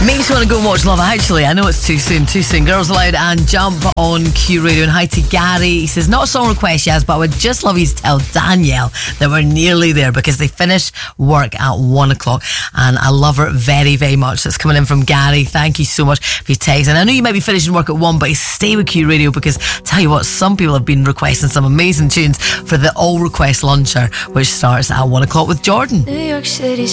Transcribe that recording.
Makes you want to go and watch Love Actually. I know it's too soon. Girls Aloud and Jump on Q Radio. And hi to Gary. He says, not a song request, yes, but I would just love you to tell Danielle that we're nearly there because they finish work at 1 o'clock. And I love her very, very much. That's coming in from Gary. Thank you so much for your text. And I know you might be finishing work at 1, but stay with Q Radio because tell you what, some people have been requesting some amazing tunes for the All Request Launcher, which starts at 1 o'clock with Jordan. New York City